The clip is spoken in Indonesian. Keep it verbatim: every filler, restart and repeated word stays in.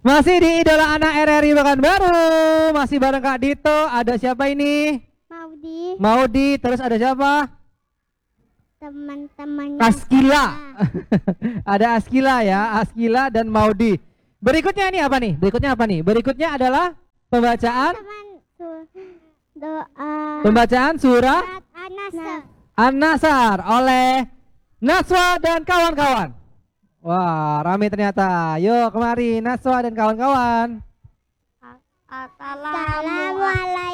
Masih di Idola Anak R R I Pekanbaru. Masih bareng Kak Dito. Ada siapa ini? Maudi. Maudi. Terus ada siapa? Teman-temannya. Askila. Ada Askila ya. Askila dan Maudi. Berikutnya ini apa nih? Berikutnya apa nih? Berikutnya adalah pembacaan Teman doa. Pembacaan surat An-Nasr. An-Nasr oleh Naswa dan kawan-kawan. Wah, rame ternyata. Yuk kemari Naswa dan kawan-kawan. Assalamualaikum